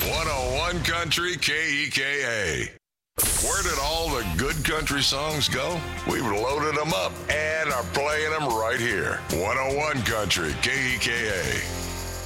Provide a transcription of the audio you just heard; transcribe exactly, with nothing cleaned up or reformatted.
one oh one Country K E K A. Where did all the good country songs go? We've loaded them up and are playing them right here. one oh one Country K E K A.